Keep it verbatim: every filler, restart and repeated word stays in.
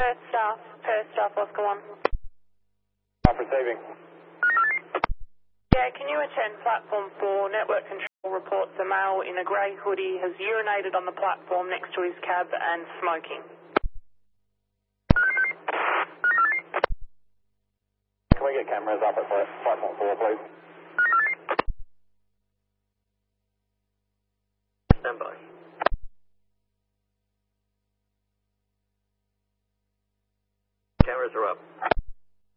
Perth staff, Perth staff, Oscar one. I'm receiving. Yeah, can you attend platform four? Network control reports a male in a grey hoodie has urinated on the platform next to his cab and smoking. Can we get cameras up at platform four, please? Stand by.